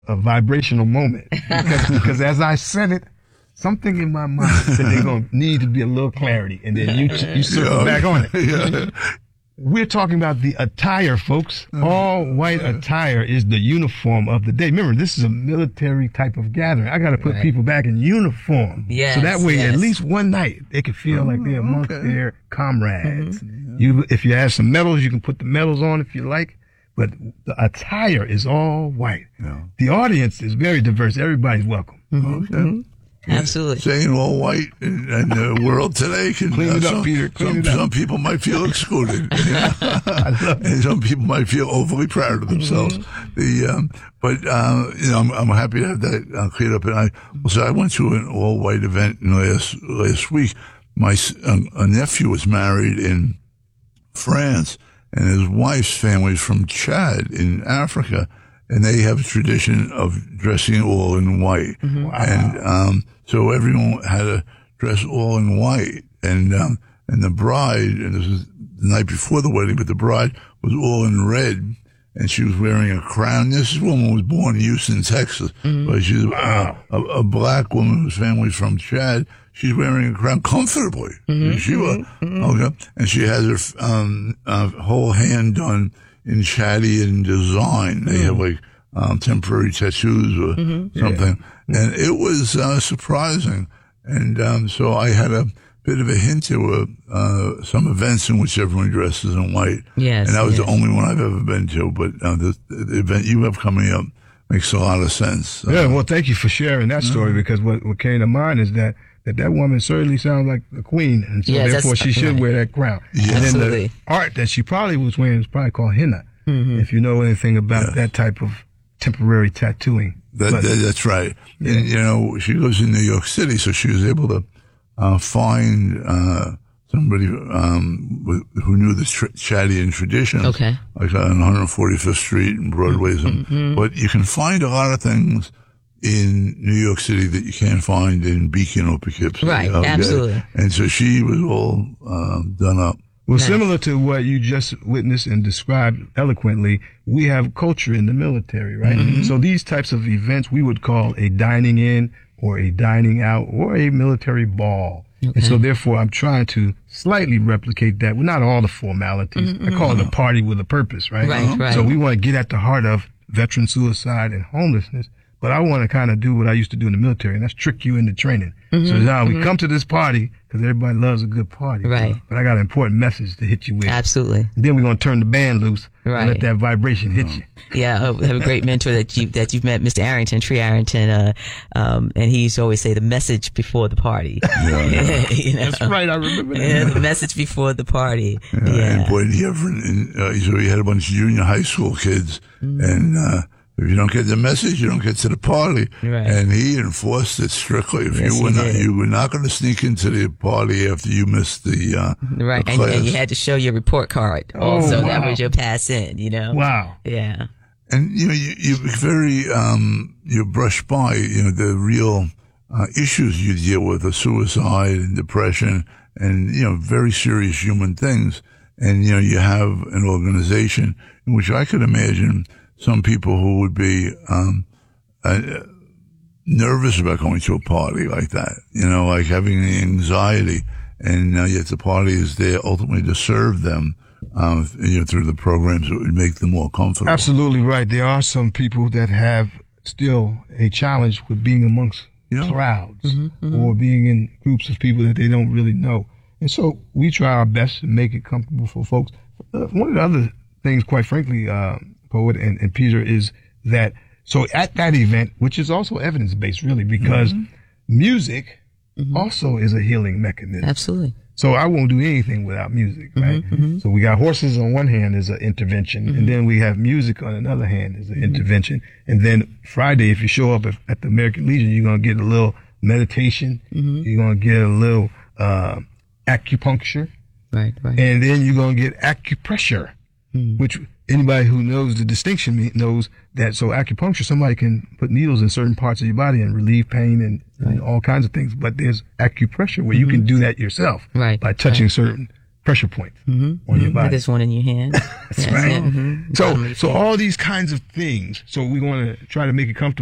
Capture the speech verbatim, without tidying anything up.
a vibrational moment because, because as I said it, something in my mind said they're going to need to be a little clarity, and then you you circle yeah. back on it. Yeah. We're talking about the attire, folks. All white attire is the uniform of the day. Remember, this is a military type of gathering. I got to put right. people back in uniform. Yes, so that way, yes. at least one night, they can feel oh, like they're amongst okay. their comrades. Mm-hmm. You, if you have some medals, you can put the medals on if you like. But the attire is all white. Yeah. The audience is very diverse. Everybody's welcome. Mm-hmm. Okay. Mm-hmm. Absolutely. Saying all white in, in the world today can clean uh, it up, some, Peter. Clean some, it up. some people might feel excluded, I love and some people might feel overly proud of themselves. Mm-hmm. The um, but uh, you know, I'm, I'm happy to have that uh, cleared up. And I so I went to an all white event last last week. My uh, a nephew was married in France, and his wife's family is from Chad in Africa. And they have a tradition of dressing all in white. Mm-hmm. Wow. And, um, so everyone had to dress all in white. And, um, and the bride, and this was the night before the wedding, but the bride was all in red, and she was wearing a crown. This woman was born in Houston, Texas, mm-hmm. but she's wow. a, a, a black woman whose family's from Chad. She's wearing a crown comfortably. Mm-hmm. She was, mm-hmm. okay. And she has her, um, uh, whole hand done in Chadian design. They mm. have like um, temporary tattoos or mm-hmm. something. Yeah. And it was uh, surprising. And um, so I had a bit of a hint to uh, uh, some events in which everyone dresses in white. Yes, and that was yes. the only one I've ever been to. But uh, the, the event you have coming up makes a lot of sense. Yeah, well, thank you for sharing that story, mm-hmm. because what, what came to mind is that that that woman certainly sounds like a queen, and so yes, therefore she should right. wear that crown. Yeah. And Absolutely. then the art that she probably was wearing is probably called henna, mm-hmm. if you know anything about yeah. that type of temporary tattooing. That, but, that, that's right. Yeah. And, you know, she lives in New York City, so she was able to uh, find uh, somebody um, who knew the tr- Chadian traditions, okay. like on one forty-fifth Street and Broadway. Mm-hmm. But you can find a lot of things in New York City that you can't find in Beacon or Poughkeepsie. Right, okay? absolutely. And so she was all um, done up. Well, nice. Similar to what you just witnessed and described eloquently, we have culture in the military, right? Mm-hmm. So these types of events we would call a dining in or a dining out or a military ball. Okay. And so therefore I'm trying to slightly replicate that with not all the formalities. Mm-hmm. I call it a party with a purpose, right? Right, right. So we want to get at the heart of veteran suicide and homelessness. But I want to kind of do what I used to do in the military, and that's trick you into training. Mm-hmm, so now mm-hmm. we come to this party because everybody loves a good party. Right. But I got an important message to hit you with. Absolutely. And then we're going to turn the band loose right. and let that vibration hit you. Yeah, I have a great mentor that you that you've met, Mister Arrington, Tree Arrington, uh, um, and he used to always say the message before the party. Yeah, yeah. you know? That's right, I remember that. Yeah, the message before the party. Yeah, yeah. And boy, he ever, uh, so he had a bunch of junior high school kids, mm-hmm. and uh, if you don't get the message, you don't get to the party. Right. And he enforced it strictly. If yes, you were not, did. you were not going to sneak into the party after you missed the uh, right, the and, and you had to show your report card. Also, oh, wow. that was your pass in. You know. Wow. Yeah. And you know, you, you very um, you brush by you know the real uh, issues you deal with, the suicide and depression, and you know very serious human things. And you know you have an organization in which I could imagine some people who would be um, uh, nervous about going to a party like that, you know, like having anxiety, and uh, yet the party is there ultimately to serve them, um, you know, through the programs that would make them more comfortable. Absolutely right. There are some people that have still a challenge with being amongst yeah. crowds mm-hmm, mm-hmm. or being in groups of people that they don't really know. And so we try our best to make it comfortable for folks. Uh, one of the other things, quite frankly, uh, Poet and, and Peter, is that so at that event, which is also evidence-based really, because mm-hmm. music mm-hmm. also is a healing mechanism. Absolutely. So I won't do anything without music, right? Mm-hmm, mm-hmm. So we got horses on one hand as an intervention, mm-hmm. and then we have music on another hand as an mm-hmm. intervention. And then Friday, if you show up at the American Legion, you're going to get a little meditation. Mm-hmm. You're going to get a little uh, acupuncture. Right, right. And then you're going to get acupressure, mm-hmm. which anybody who knows the distinction knows that. So acupuncture, somebody can put needles in certain parts of your body and relieve pain and, right. and all kinds of things. But there's acupressure where mm-hmm. you can do that yourself right. by touching right. certain pressure points Mm-hmm. on your body. There's one in your hand. That's Yeah, right. yeah, mm-hmm. So, so all these kinds of things. So we want to try to make it comfortable